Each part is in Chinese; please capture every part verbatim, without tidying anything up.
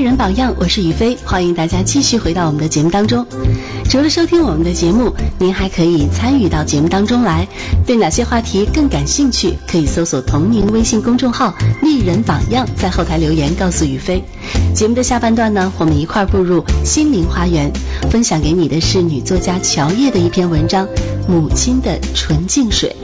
人榜样，我是雨飞，欢迎大家继续回到我们的节目当中。除了收听我们的节目，您还可以参与到节目当中来。对哪些话题更感兴趣，可以搜索同名微信公众号丽人榜样，在后台留言告诉雨飞。节目的下半段呢，我们一块步入心灵花园，分享给你的是女作家乔叶的一篇文章《母亲的纯净水》。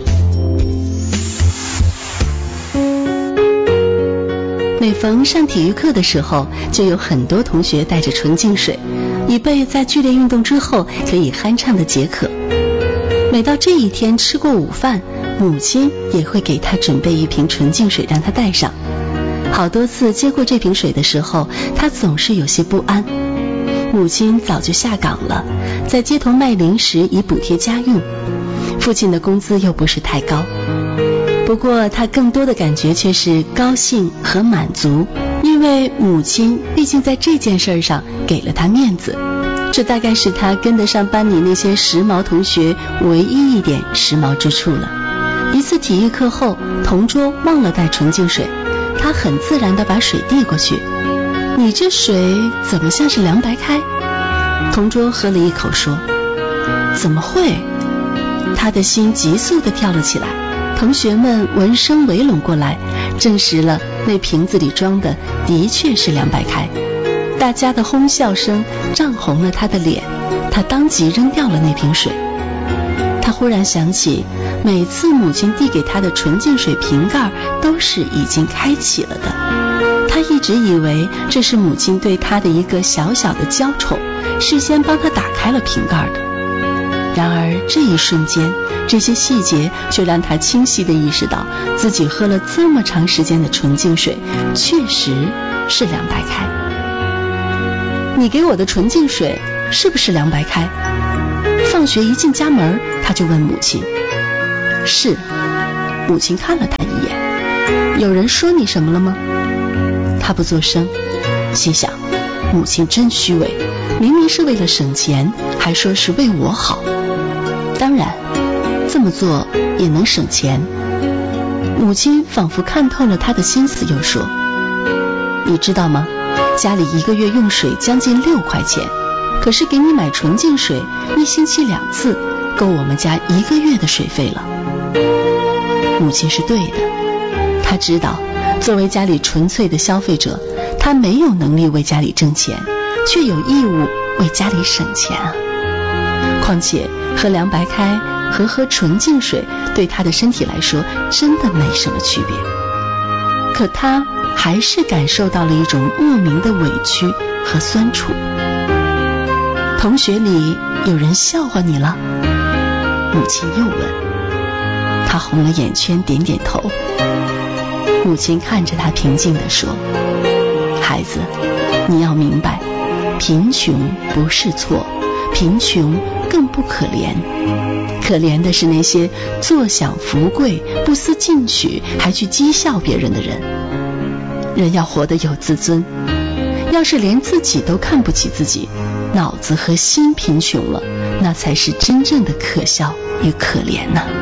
每逢上体育课的时候，就有很多同学带着纯净水，以备在剧烈运动之后可以酣畅的解渴。每到这一天吃过午饭，母亲也会给他准备一瓶纯净水让他带上。好多次接过这瓶水的时候，他总是有些不安。母亲早就下岗了，在街头卖零食以补贴家用，父亲的工资又不是太高。不过他更多的感觉却是高兴和满足，因为母亲毕竟在这件事上给了他面子，这大概是他跟得上班里那些时髦同学唯一一点时髦之处了。一次体育课后，同桌忘了带纯净水，他很自然地把水递过去。你这水怎么像是凉白开？同桌喝了一口说，怎么会？他的心急速地跳了起来。同学们闻声围拢过来，证实了那瓶子里装的的确是凉白开。大家的哄笑声涨红了他的脸，他当即扔掉了那瓶水。他忽然想起，每次母亲递给他的纯净水瓶盖都是已经开启了的。他一直以为这是母亲对他的一个小小的娇宠，事先帮他打开了瓶盖的。然而这一瞬间，这些细节却让他清晰地意识到，自己喝了这么长时间的纯净水确实是凉白开。你给我的纯净水是不是凉白开？放学一进家门，他就问母亲。是。母亲看了他一眼。有人说你什么了吗？他不作声，心想母亲真虚伪，明明是为了省钱，还说是为我好。当然这么做也能省钱。母亲仿佛看透了他的心思，又说，你知道吗，家里一个月用水将近六块钱，可是给你买纯净水一星期两次，够我们家一个月的水费了。母亲是对的，她知道作为家里纯粹的消费者，她没有能力为家里挣钱，却有义务为家里省钱啊。况且喝凉白开和喝纯净水对他的身体来说真的没什么区别。可他还是感受到了一种莫名的委屈和酸楚。同学里有人笑话你了？母亲又问。他红了眼圈，点点头。母亲看着他平静地说，孩子，你要明白，贫穷不是错，贫穷更不可怜，可怜的是那些坐享福贵不思进取还去讥笑别人的人。人要活得有自尊，要是连自己都看不起自己，脑子和心贫穷了，那才是真正的可笑与可怜呐。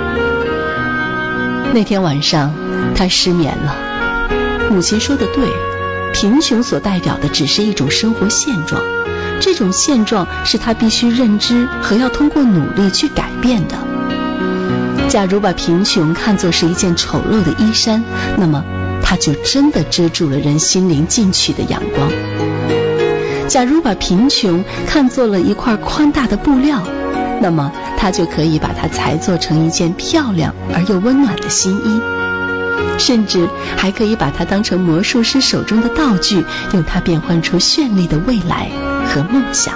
那天晚上他失眠了。母亲说的对，贫穷所代表的只是一种生活现状，这种现状是他必须认知和要通过努力去改变的。假如把贫穷看作是一件丑陋的衣衫，那么它就真的遮住了人心灵进取的阳光。假如把贫穷看作了一块宽大的布料，那么它就可以把它裁做成一件漂亮而又温暖的新衣，甚至还可以把它当成魔术师手中的道具，用它变换出绚丽的未来和梦想。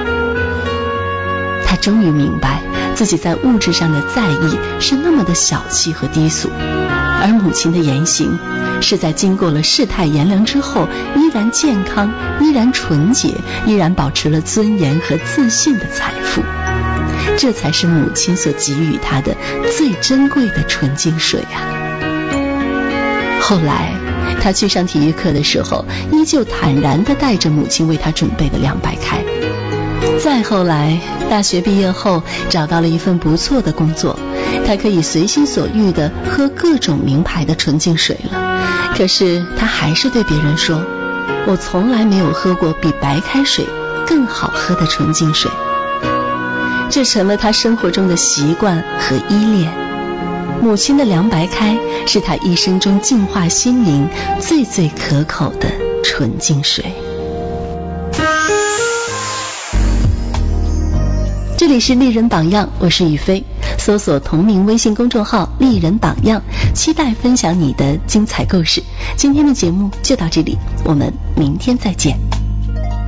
他终于明白自己在物质上的在意是那么的小气和低俗，而母亲的言行是在经过了世态炎凉之后，依然健康，依然纯洁，依然保持了尊严和自信的财富。这才是母亲所给予他的最珍贵的纯净水啊。后来他去上体育课的时候，依旧坦然地带着母亲为他准备的凉白开。再后来大学毕业后找到了一份不错的工作，他可以随心所欲地喝各种名牌的纯净水了。可是他还是对别人说， 我从来没有喝过比白开水更好喝的纯净水。这成了他生活中的习惯和依恋。母亲的凉白开是他一生中净化心灵最最可口的纯净水。这里是丽人榜样，我是雨飞，搜索同名微信公众号丽人榜样，期待分享你的精彩故事。今天的节目就到这里，我们明天再见。